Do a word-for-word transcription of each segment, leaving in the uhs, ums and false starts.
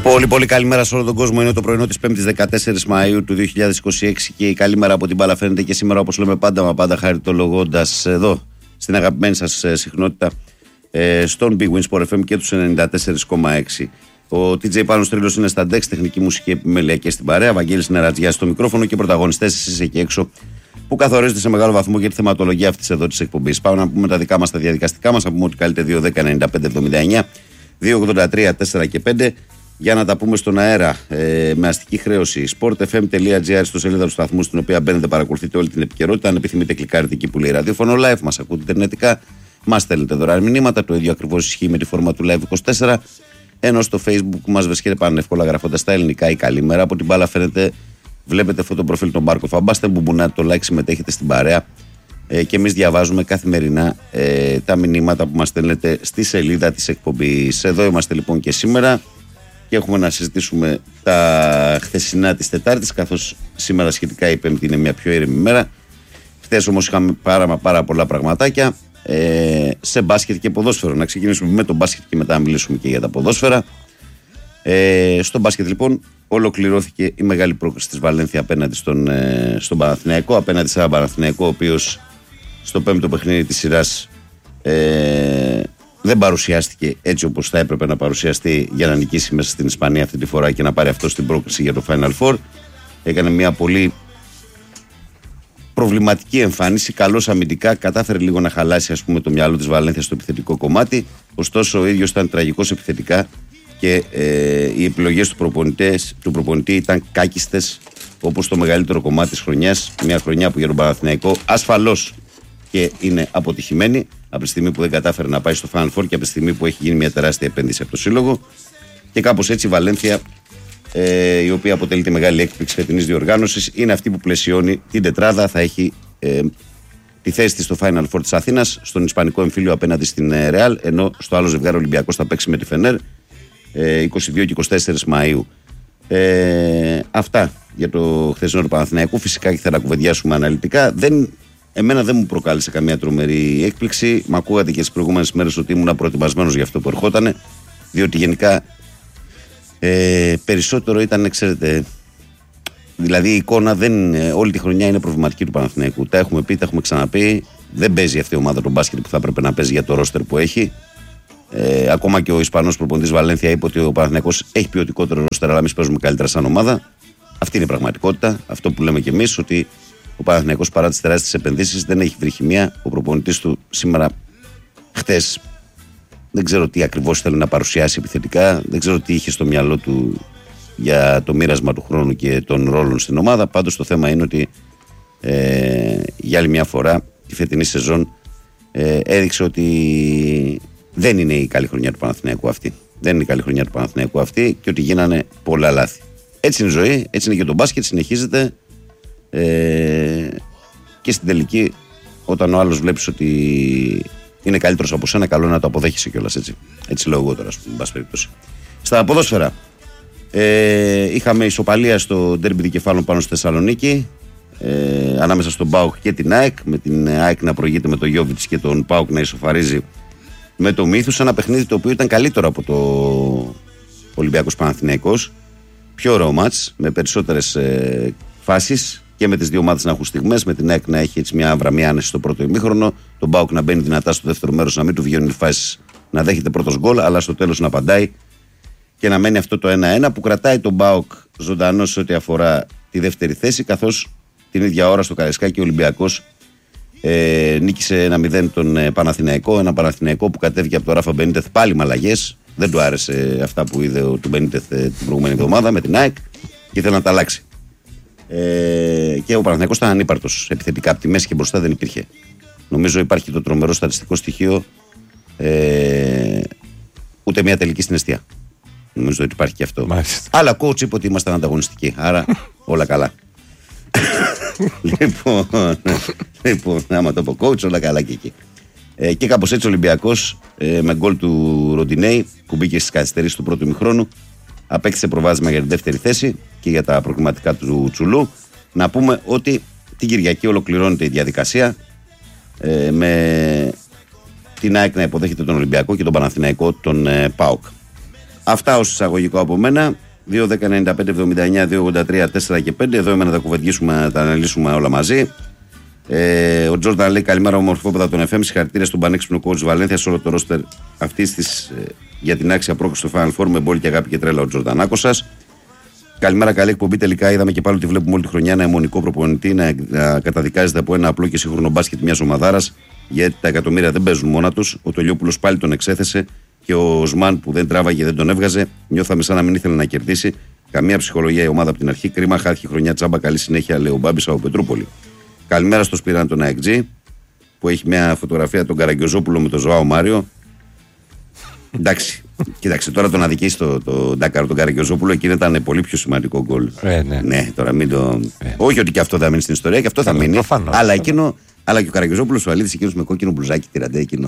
Πολύ πολύ καλημέρα σε όλο τον κόσμο. Είναι το πρωινό της πέμπτης δεκατέσσερις Μαΐου του δύο χιλιάδες είκοσι έξι και η καλή μέρα από την μπάλα φαίνεται και σήμερα, όπως λέμε πάντα, μα πάντα χαριτολογώντας εδώ στην αγαπημένη σας συχνότητα ε, στον Big Win Sport εφ εμ και τους ενενήντα τέσσερα κόμμα έξι. Ο τι τζέι Πάνος Τρίλος είναι στα ντεξ, τεχνική μουσική επιμέλεια και στην παρέα. Βαγγέλης Νερατζιάς στο μικρόφωνο και πρωταγωνιστές εσείς εκεί έξω που καθορίζετε σε μεγάλο βαθμό για τη θεματολογία αυτής εδώ της εκπομπής. Πάμε να πούμε τα δικά μας τα διαδικαστικά μας. Να πούμε ότι καλείτε δύο δέκα ενενήντα πέντε εβδομήντα εννιά, δύο ογδόντα τρία τέσσερα και πέντε. Για να τα πούμε στον αέρα ε, με αστική χρέωση. sportfm.gr στο σελίδα του σταθμού, στην οποία μπαίνετε, παρακολουθείτε όλη την επικαιρότητα. Αν επιθυμείτε, κλικάρετε εκεί που λέει ραδιόφωνο live. Μας ακούτε ιντερνετικά. Μας στέλνετε δωρεάν μηνύματα. Το ίδιο ακριβώς ισχύει με τη φόρμα του Live είκοσι τέσσερα. Ενώ στο Facebook μας βρίσκεται πανεύκολα γραφώντας τα ελληνικά ή καλημέρα. Από την μπάλα φαίνεται, βλέπετε φωτοπροφίλ τον Μπάρκο Φαμπάστε. Μπουμπουνάτε το like, συμμετέχετε στην παρέα. Ε, και εμείς διαβάζουμε καθημερινά ε, τα μηνύματα που μας στέλνετε στη σελίδα της εκπομπής. Εδώ είμαστε λοιπόν και σήμερα. Και έχουμε να συζητήσουμε τα χθεσινά της Τετάρτης, καθώς σήμερα σχετικά η Πέμπτη είναι μια πιο ήρεμη μέρα. Χθες όμως είχαμε πάρα, μα πάρα πολλά πραγματάκια ε, σε μπάσκετ και ποδόσφαιρο. Να ξεκινήσουμε με το μπάσκετ και μετά να μιλήσουμε και για τα ποδόσφαιρα. Ε, στο μπάσκετ λοιπόν ολοκληρώθηκε η μεγάλη πρόκριση της Βαλένθια απέναντι στον, ε, στον Παναθηναϊκό. Απέναντι σε έναν Παναθηναϊκό ο οποίος στο πέμπτο παιχνίδι της σειράς ε, δεν παρουσιάστηκε έτσι όπως θα έπρεπε να παρουσιαστεί για να νικήσει μέσα στην Ισπανία αυτή τη φορά και να πάρει αυτό στην πρόκριση για το Final Four. Έκανε μια πολύ προβληματική εμφάνιση, καλώς αμυντικά, κατάφερε λίγο να χαλάσει, ας πούμε, το μυαλό της Βαλένθια στο επιθετικό κομμάτι. Ωστόσο ο ίδιος ήταν τραγικός επιθετικά και ε, οι επιλογές του, του προπονητή ήταν κάκιστες, όπως το μεγαλύτερο κομμάτι της χρονιάς. Μια χρονιά που για τον Παναθηναϊκό ασφαλώς και είναι αποτυχημένη από τη στιγμή που δεν κατάφερε να πάει στο Final Four και από τη στιγμή που έχει γίνει μια τεράστια επένδυση από το σύλλογο. Και κάπως έτσι η Βαλένθια, ε, η οποία αποτελεί τη μεγάλη έκπληξη φετινής διοργάνωσης, είναι αυτή που πλαισιώνει την τετράδα. Θα έχει ε, τη θέση της στο Final Four της Αθήνας, στον Ισπανικό εμφύλιο απέναντι στην Ρεάλ, ενώ στο άλλο ζευγάρι Ολυμπιακός θα παίξει με τη Φενέρ ε, είκοσι δύο και είκοσι τέσσερα Μαΐου. Ε, αυτά για το χθεσινό του Παναθηναϊκού. Φυσικά και θα τα κουβεντιάσουμε αναλυτικά. Δεν Εμένα δεν μου προκάλεσε καμία τρομερή έκπληξη. Μ' ακούγατε και στις προηγούμενες μέρες ότι ήμουν προετοιμασμένος για αυτό που ερχότανε. Διότι γενικά ε, περισσότερο ήταν, ξέρετε, δηλαδή η εικόνα δεν, όλη τη χρονιά είναι προβληματική του Παναθηναϊκού. Τα έχουμε πει, τα έχουμε ξαναπεί. Δεν παίζει αυτή η ομάδα τον μπάσκετ που θα έπρεπε να παίζει για το ρόστερ που έχει. Ε, ακόμα και ο Ισπανός προπονητής Βαλένθια είπε ότι ο Παναθηναϊκός έχει ποιοτικότερο ρόστερ, αλλά εμείς παίζουμε καλύτερα σαν ομάδα. Αυτή είναι η πραγματικότητα. Αυτό που λέμε κι εμείς, ότι ο Παναθηναϊκός παρά τις τεράστιες επενδύσεις δεν έχει βρει χημεία. Ο προπονητής του σήμερα, χτες, δεν ξέρω τι ακριβώς θέλει να παρουσιάσει επιθετικά, δεν ξέρω τι είχε στο μυαλό του για το μοίρασμα του χρόνου και των ρόλων στην ομάδα. Πάντως το θέμα είναι ότι ε, για άλλη μια φορά τη φετινή σεζόν ε, έδειξε ότι δεν είναι η καλή χρονιά του Παναθηναϊκού αυτή. Δεν είναι η καλή χρονιά του Παναθηναϊκού αυτή και ότι γίνανε πολλά λάθη. Έτσι είναι η ζωή, έτσι είναι και το μπάσκετ, συνεχίζεται. Ε, και στην τελική, όταν ο άλλος βλέπεις ότι είναι καλύτερος από σένα, καλό είναι να το αποδέχεσαι κιόλας, έτσι. Έτσι λέω εγώ τώρα, στην πάση περιπτώσει. Στα ποδόσφαιρα, ε, είχαμε ισοπαλία στο ντέρμπι δικεφάλων πάνω στη Θεσσαλονίκη, ε, ανάμεσα στον ΠΑΟΚ και την ΑΕΚ, με την ΑΕΚ να προηγείται με τον Γιόβιτς και τον ΠΑΟΚ να ισοφαρίζει με το Μύθους. Ένα παιχνίδι το οποίο ήταν καλύτερο από το Ολυμπιακός Παναθηναϊκός, πιο ωραίο μάτς, με περισσότερες ε, φάσεις και με τις δύο ομάδες να έχουν στιγμές, με την ΑΕΚ να έχει έτσι μια αβραμία άνεση στο πρώτο ημίχρονο, τον ΠΑΟΚ να μπαίνει δυνατά στο δεύτερο μέρος, να μην του βγαίνουν οι φάσεις, να δέχεται πρώτος γκολ, αλλά στο τέλος να απαντάει και να μένει αυτό το ένα ένα που κρατάει τον ΠΑΟΚ ζωντανό σε ό,τι αφορά τη δεύτερη θέση, καθώς την ίδια ώρα στο Καραϊσκάκι ο Ολυμπιακός ε, νίκησε ένα μηδέν τον ε, Παναθηναϊκό, ένα Παναθηναϊκό που κατέβηκε από τον Ράφα Μπενίτεθ πάλι με αλλαγές. Δεν του άρεσε αυτά που είδε ο του Μπενίτεθ ε, την προηγούμενη εβδομάδα με την ΑΕΚ και ήθελε να τα αλλάξει. Ε, και ο Παναθηναϊκός ήταν ανύπαρτος επιθετικά, από τη μέση και μπροστά δεν υπήρχε. Νομίζω υπάρχει το τρομερό στατιστικό στοιχείο, ε, ούτε μια τελική στην εστία. Νομίζω ότι υπάρχει και αυτό. Μάλιστα. Αλλά coach είπε ότι ήμασταν ανταγωνιστικοί, άρα όλα καλά. λοιπόν, λοιπόν, άμα το πω coach, όλα καλά και εκεί. Ε, και κάπως έτσι ο Ολυμπιακός ε, με γκολ του Ροντινέη που μπήκε στις καθυστερήσεις του πρώτου ημιχρόνου απέκτησε προβάδισμα για την δεύτερη θέση και για τα προκριματικά του Τσουλού. Να πούμε ότι την Κυριακή ολοκληρώνεται η διαδικασία ε, με την ΑΕΚ να υποδέχεται τον Ολυμπιακό και τον Παναθηναϊκό τον ε, ΠΑΟΚ. Αυτά ως εισαγωγικό από μένα. δύο δέκα ενενήντα πέντε εβδομήντα εννιά δύο ογδόντα τρία τέσσερα και πέντε. Εδώ είμαι να τα κουβεντιάσουμε, να τα αναλύσουμε όλα μαζί. Ε, ο Τζόρνταν λέει καλημέρα ομορφόπεδα των εφ εμ. Συγχαρητήρια στον πανέξυπνο coach της Βαλένθιας. Όλο το ρόστερ αυτή τη ε, για την άξια πρόκληση στο Final Four με μπόλ και αγάπη και τρέλα ο Τζορντανάκος σας. Καλημέρα, καλή εκπομπή. Τελικά είδαμε και πάλι ότι βλέπουμε όλη τη χρονιά ένα αιμονικό προπονητή να, να καταδικάζεται από ένα απλό και σύγχρονο μπάσκετ μια ομαδάρα. Γιατί τα εκατομμύρια δεν παίζουν μόνα του. Ο Τολιόπουλος πάλι τον εξέθεσε και ο Σμαν που δεν τράβαγε δεν τον έβγαζε. Νιώθαμε σαν να μην ήθελε να κερδίσει. Καμία ψυχολογία η ομάδα από την αρχή. Κρίμα, χάθηκε χρονιά τσάμπα. Καλή συνέχεια, λέει ο Μπάμπης από Πετρούπολη. Καλημέρα στο Σπυράν τον ΑΕΚΤΖ που έχει μια φωτογραφία τον Καραγκιόζόπουλο με τον Ζωάο Μάριο. Εντάξει, κοίταξε τώρα τον αδικήσει το, το Ντάκαρο τον Καραγκιόζόπουλο, εκείνο ήταν πολύ πιο σημαντικό γκολ. Ε, ναι. ναι, τώρα μην το. Ε. Όχι ότι και αυτό θα μείνει στην ιστορία, και αυτό θα μείνει. Προφανώς. Αλλά, εκείνο, αλλά και ο Καραγκιόζόπουλος ο Αλίδης εκείνος με κόκκινο μπλουζάκι τυραντέ εκείνο.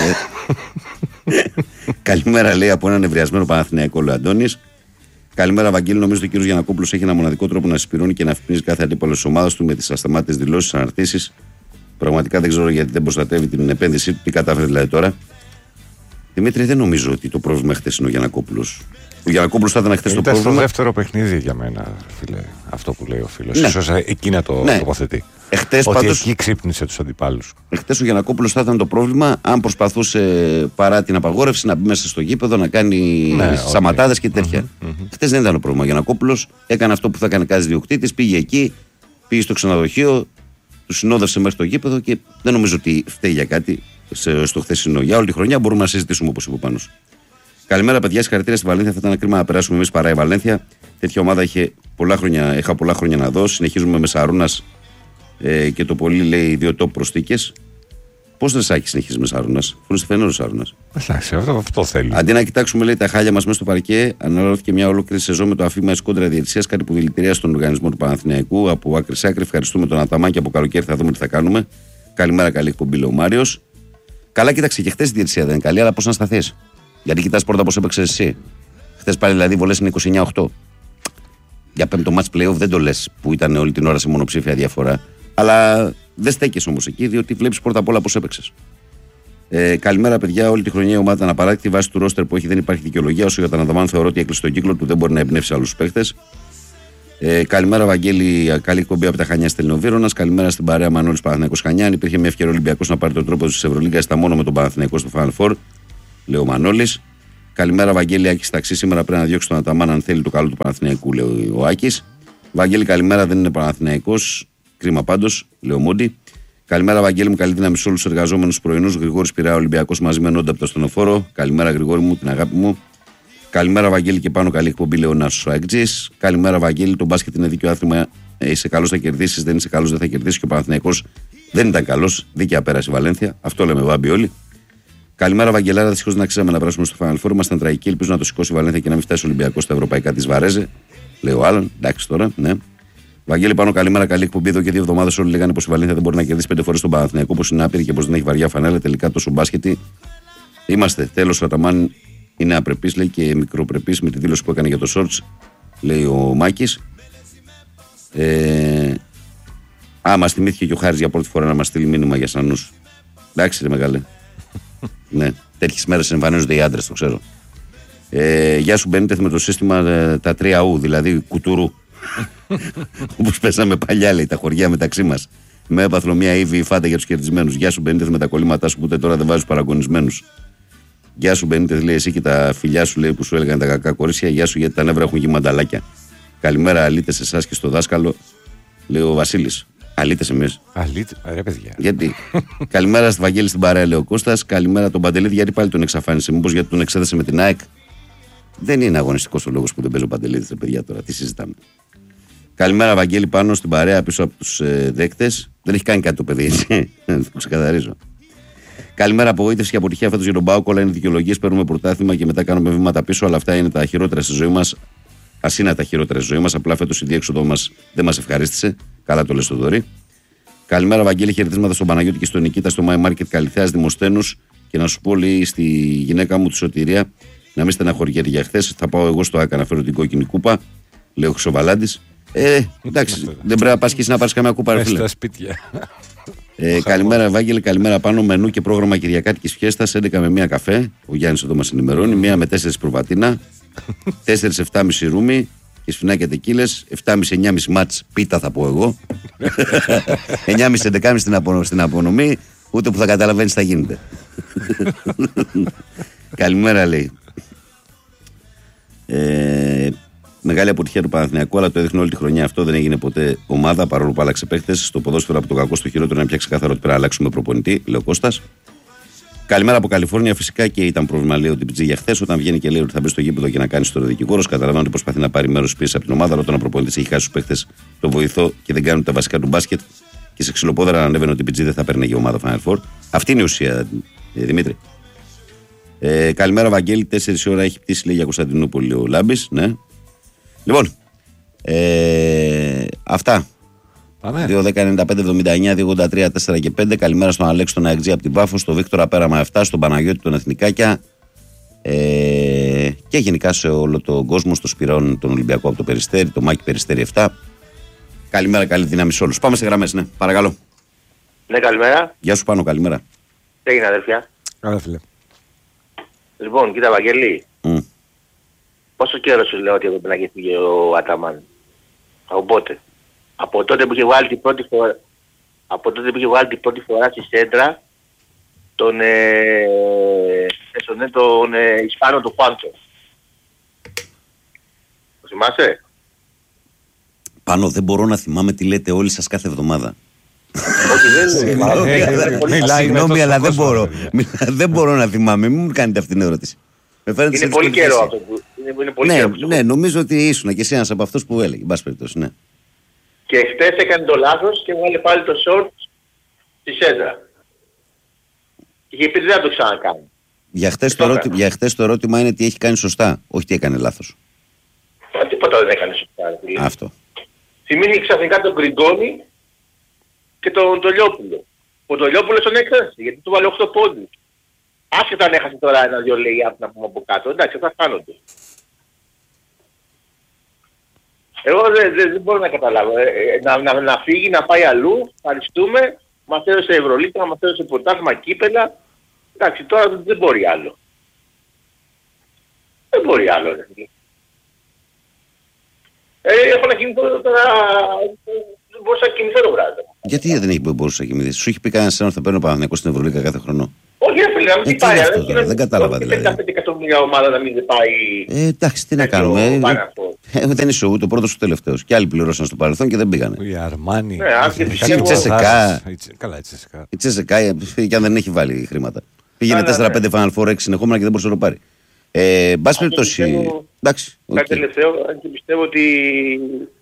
Καλημέρα, λέει από έναν ευριασμένο Παναθηναϊκό, λέει ο Αντώνης. Καλημέρα, Βαγγέλη. Νομίζω ότι ο κ. Γιαννακόπουλος έχει ένα μοναδικό τρόπο να συσπηρώνει και να αφυπνίζει κάθε αντίπαλο τη ομάδα του με τις ασταμάτητες δηλώσεις, αναρτήσεις. Πραγματικά δεν ξέρω γιατί δεν προστατεύει την επένδυσή του. Τι κατάφερε δηλαδή τώρα. Δημήτρη, δεν νομίζω ότι το πρόβλημα χθες είναι ο Γιαννακόπουλος. Ο Γιαννακόπουλος θα ήταν χθες το πρόβλημα. Ήταν στο δεύτερο παιχνίδι για μένα, φίλε. Αυτό που λέει ο φίλος. Ναι. Ίσως εκεί να το ναι. τοποθετεί. Εχθές, ότι πάντως, εκεί ξύπνησε τους αντιπάλους. Εχθές ο Γιαννακόπουλος θα ήταν το πρόβλημα αν προσπαθούσε παρά την απαγόρευση να μπει μέσα στο γήπεδο, να κάνει ναι, σαματάδες okay. και τέτοια. Mm-hmm, mm-hmm. Χθες δεν ήταν το πρόβλημα. Ο Γιαννακόπουλος έκανε αυτό που θα έκανε κάθε διοκτήτης, πήγε εκεί, πήγε στο ξενοδοχείο, του συνόδευσε μέχρι το γήπεδο και δεν νομίζω ότι φταίει για κάτι στο χθεσινό. Για όλη τη χρονιά μπορούμε να συζητήσουμε, όπως είπε ο Πάνος. Καλημέρα, παιδιά. Συγχαρητήρια στη Βαλένθια. Θα ήταν κρίμα να περάσουμε εμείς παρά η Βαλένθια. Τέτοια ομάδα είχε πολλά χρόνια, είχα πολλά χρόνια να δω. Συνεχίζουμε με Σαρούνας ε, και το πολύ λέει δύο top προσθήκες. Πώς δεν σ' συνεχίζει με Σαρούνας, αφού είναι στη Φενέρου Σαρούνας. Εντάξει, αυτό, αυτό θέλει. Αντί να κοιτάξουμε, λέει, τα χάλια μας μέσα στο παρκέ, αναλώθηκε μια ολόκληρη σεζόν με το αφήγημα της κόντρα διαιτησίας, κάτι που δηλητηρίασε τον οργανισμό του Παναθηναϊκού. Από άκρη σε άκρη, ευχαριστούμε τον Αταμάν και από καλοκαίρι θα δούμε τι θα κάνουμε. Καλημέρα, καλή εκπομπή, λέει ο Μάριος. Καλά, κοίταξε και χθες η διαιτησία δεν είναι καλή, αλλά πώς να σταθείς. Γιατί κοιτάς πρώτα πώς έπαιξες εσύ. Χθες πάλι δηλαδή βολές είναι είκοσι εννιά οκτώ. Για πέμπτο match playoff δεν το λες που ήταν όλη την ώρα σε μονοψήφια διαφορά. Αλλά δεν στέκεσαι όμως εκεί, διότι βλέπεις πρώτα απ' όλα πώς έπαιξες. Ε, καλημέρα, παιδιά. Όλη τη χρονιά η ομάδα ήταν απαράδεκτη βάσει του ρόστερ που έχει, δεν υπάρχει δικαιολογία. Όσο για τον Αδαμάν θεωρώ ότι έκλεισε τον κύκλο του, δεν μπορεί να εμπνεύσει άλλους παίχτες. Ε, καλημέρα, Βαγγέλη. Καλή εκπομπή από τα Χανιά Στελνοβίρονας. Καλημέρα στην παρέα Μανώλης Παναθηναϊκός Χανιά. Αν υπήρχε μια ευκαιρία ο Ολυμπιακός να πάρει τον τρόπο της Ευρωλίγκας, ήταν μόνο με τον Παναθηναϊκό στο Final Four, λέει ο Μανώλης. Καλημέρα, Βαγγέλη. Άκης ταξί. Σήμερα πρέπει να διώξει τον Αταμάν αν θέλει το καλό του Παναθηναϊκού, λέει ο Άκης. Βαγγέλη, καλημέρα. Δεν είναι Παναθηναϊκός. Κρίμα πάντως, λέει ο Μόντι. Καλημέρα, Βαγγέλη μου. Καλή δύναμη σε όλους τους εργαζόμενους πρωινούς. Γρηγόρης Πειραιά, Ολυμπιακός μαζί με Νόντα από το στενοφόρο. Καλημέρα, Γρηγόρη μου, την αγάπη μου. Καλημέρα, Βαγγέλη, και πάνω καλή εκπομπή, λέει ο Νάσος ο Αεκτζής. Καλημέρα, Βαγγέλη. Το μπάσκετ είναι δίκαιο άθλημα. Ε, είσαι καλός θα κερδίσεις, δεν είσαι καλός δεν θα κερδίσεις. Και ο Παναθηναϊκός δεν ήταν καλός. Δίκαια πέρασε η Βαλένθια. Αυτό λέμε βάμπι όλοι. Καλημέρα, Βαγγελάρα. Δυστυχώς δεν αξίζαμε να περάσουμε στο Final Four. Ήμασταν τραγικοί. Ελπίζω να το σηκώσει η Βαλένθια και να μην φτάσει ο Ολυμπιακός στα ευρωπαϊκά της Βαρέζε. Λέει ο άλλον. Εντάξει τώρα, ναι. Βαγγέλη, πάνω καλημέρα, καλή εκπομπή. Εδώ και δύο εβδομάδες όλοι λέγανε πως η Βαλένθια δεν μπορεί να κερδίσει πέντε φορές τον Παναθηναϊκό, πως είναι άπειρη και πως δεν έχει βαριά φανέλα. Τελικά τόσο μπάσκετη. Είμαστε. Τέλος, ο Αταμάν είναι απρεπής, λέει, και μικροπρεπής με τη δήλωση που έκανε για το Σόρτς, λέει ο Μάκης. Ε, α, μας θυμήθηκε και ο Χάρης για πρώτη φορά να μας στείλει μήνυμα για Σανούς. Εντάξει, ρε μεγάλε. Ναι, τέτοιες μέρες εμφανίζονται οι άντρες, το ξέρω. Ε, γεια σου, Μπενίτεθ, με το σύστημα ε, τα τρία ου, δηλαδή κουτουρού. Όπως πέσαμε παλιά, λέει, τα χωριά μεταξύ μας. Με έπαθλο μια ύβη φάτα για τους κερδισμένους. Γεια σου, Μπενίτεθ, με τα κολλήματά σου που ούτε τώρα δεν βάζεις παραγωνισμένους. Γεια σου, Μπενίτεθ, λέει, εσύ και τα φιλιά σου, λέει, που σου έλεγαν τα κακά κορίτσια. Γεια σου, γιατί τα νεύρα έχουν γίνει μανταλάκια. Καλημέρα, αλήτες σε εσάς και στο δάσκαλο, λέει ο Βασίλης. Αλήτες εμείς. Αλήτες, ρε παιδιά. Γιατί. Καλημέρα στη Βαγγέλη στην παρέα, λέει ο Κώστας. Καλημέρα τον Παντελίδη, γιατί πάλι τον εξαφάνισε. Μήπως γιατί τον εξέδεσε με την ΑΕΚ. Δεν είναι αγωνιστικός ο λόγος που δεν παίζει ο Παντελίδης, ρε παιδιά, τώρα. Τι συζητάμε. Καλημέρα, Βαγγέλη, πάνω στην παρέα πίσω από τους ε, δέκτες. Δεν έχει κάνει κάτι το παιδί, έτσι. Το ξεκαθαρίζω. Καλημέρα, απογοήτευση και αποτυχία φέτος για τον ΠΑΟΚ. Όλα είναι δικαιολογίες. Παίρνουμε πρωτάθλημα και μετά κάνουμε βήματα πίσω. Αλλά αυτά είναι τα χειρότερα στη ζωή μας. Ας είναι τα χειρότερα στη ζωή μας. Απλά φέτος η διέξοδο μας δεν μας ευχαρίστησε. Καλά το λες το Δωρή. Καλημέρα, Βαγγέλη. Χαιρετίσματα στον Παναγιώτη και στον Νικήτα στο My Market Καλυθέας Δημοσθένους. Και να σου πω, λέει, στη γυναίκα μου τη Σωτηρία να μην στεναχωριέται για χθες. Θα πάω εγώ στο ΆΚΑ να φέρω την κόκκινη κούπα. Λέει ο Χρυσοβαλάντης. Ε, εντάξει, δεν πρέπει να πας και εσύ να πάρεις καμιά κούπα, ρε φίλε. Στα σπίτια. Ε, καλημέρα, Βάγγελε, καλημέρα πάνω. Μενού και πρόγραμμα Κυριακάτικης Φιέστας. έντεκα με μία καφέ. Ο Γιάννης εδώ μας ενημερώνει. μία με τέσσερις προβατίνα. τέσσερα επτά κόμμα πέντε ρούμι και σφινάκια τεκίλες, επτά κόμμα πέντε εννιά κόμμα πέντε μάτς πίτα θα πω εγώ. εννιά κόμμα πέντε έντεκα κόμμα πέντε στην απονομή, ούτε που θα καταλαβαίνεις τι θα γίνεται. Καλημέρα λέει. Ε, μεγάλη αποτυχία του Παναθηναϊκού, αλλά το έδειχνε όλη τη χρονιά αυτό. Δεν έγινε ποτέ ομάδα παρόλο που άλλαξε παίχτες. Στο ποδόσφαιρο από το κακό στο χειρότερο είναι πια ξεκάθαρο ότι πρέπει να αλλάξουμε προπονητή, λέει ο Κώστας. Καλημέρα από Καλιφόρνια. Φυσικά και ήταν πρόβλημα, λέει, ότι Πιτζή για χθες. Όταν βγαίνει και λέει ότι θα μπει στο γήπεδο και να κάνει το δικηγόρο, καταλαβαίνω ότι προσπαθεί να πάρει μέρος πίσω από την ομάδα. Αλλά όταν ο προπονητής έχει χάσει του παίχτες, το βοηθό και δεν κάνουν τα βασικά του μπάσκετ και σε ξυλοπόδαρα ανέβαινε ότι η Πιτζή δεν θα παίρνει η ομάδα Final Four. Αυτή είναι η ουσία, Δημήτρη. Ε, καλημέρα, Βαγγέλη. τέσσερις ώρα έχει πτήσει, λέει, για Κωνσταντινούπολη ο Λάμπης. Ναι. Λοιπόν, ε, αυτά. δύο δέκα ενενήντα πέντε εβδομήντα εννιά δύο ογδόντα τρία τέσσερα και πέντε. Καλημέρα στον Αλέξη τον Αεξή από την Πάφο, στον Βίκτορα Πέραμα επτά, στον Παναγιώτη τον Εθνικάκια ε, και γενικά σε όλο τον κόσμο, στο Σπυρόν τον Ολυμπιακό από το Περιστέρι, το Μάκη Περιστέρι επτά. Καλημέρα, καλή δύναμη σε όλους. Πάμε σε γραμμές, ναι, παρακαλώ. Ναι, καλημέρα. Γεια σου Πάνο, καλημέρα. Τι έγινε, αδερφιά? Καλά, φίλε. Λοιπόν, κοίτα, Βαγγέλη. Mm. Πόσο καιρό σου λέω ότι έπρεπε να γευτεί ο Αταμάν? Από πότε? Από τότε που είχε βγάλει την πρώτη φορά, από τότε που είχε βγάλει την πρώτη φορά στη Σέντρα τον, ε, τον, τον ε, Ισπάνο του Χουάντσο. Το θυμάσαι? Πάνο, δεν μπορώ να θυμάμαι τι λέτε όλοι σας κάθε εβδομάδα. Όχι, δεν είναι. Συγγνώμη, αλλά δεν μπορώ. Δεν μπορώ να θυμάμαι. Μην μου κάνετε αυτή την ερώτηση. Είναι πολύ καιρό αυτό που... Είναι πολύ ναι, καιρό. Ναι, νομίζω ότι ήσουν και εσύ ένας από αυτούς που έλεγε. Μπας περιπτώσει, ναι. Και χτες έκανε το λάθος και βγάλε πάλι το short στη Σέντρα. Και είχε πει δεν θα το ξανακάνει. Για χτες, το ερώτημα, για χτες το ερώτημα είναι τι έχει κάνει σωστά, όχι τι έκανε λάθος. Μα τίποτα δεν έκανε σωστά. Δηλαδή. Αυτό. Θυμήθηκε ξαφνικά τον Γκριγκόνη και τον Τολιόπουλο. Ο Τολιόπουλος τον έκρασε γιατί του βάλε οκτώ πόντους. Άσχετα αν έχασε τώρα ένα-δυο λέει να πούμε από κάτω. Εντάξει, αυτά χάνονται. Εγώ δεν, δεν, δεν μπορώ να καταλάβω. Ε, να, να, να φύγει, να πάει αλλού, ευχαριστούμε, μας έδωσε Ευρωλίγκα, μας έδωσε πρωτάθλημα, κύπελα. Εντάξει, τώρα δεν, δεν μπορεί άλλο. Δεν μπορεί άλλο. Ρε. Ε, έχω να κοιμηθώ τώρα, δεν μπορούσα να κοιμηθώ το βράδυ. Γιατί δεν έχει μπορούσε να κοιμηθεί? Σου έχει πει κανένας ότι θα παίρνει ο Παναθηναϊκός στην Ευρωλίγκα κάθε χρόνο? Όχι ρε φίλε, να μην ε, πάει. Αυτό, τώρα, δεν κατάλαβα δηλαδή. πενήντα πέντε εκατομμύρια ομάδα να μην πάει... Ε, εντάξει, τι να κάνουμε. Ε, ε, δεν είσαι ούτε ο πρώτος ούτε ο τελευταίος. Και άλλοι πληρώσαν στο παρελθόν και δεν πήγανε. Η Αρμάνι. Ναι, αν και πιστεύω... Η Τσεσεκά. Καλά, η Τσεσεκά. Η Τσεσεκά, και αν δεν έχει βάλει χρήματα. Πήγαινε τέσσερα πέντε Final Four έξι συνεχόμενα και δεν μπορούσε να το πάρει. Ε, μπας περιπτώσει. Εντάξει. Κάτι τελευταίο, αν και πιστεύω ότι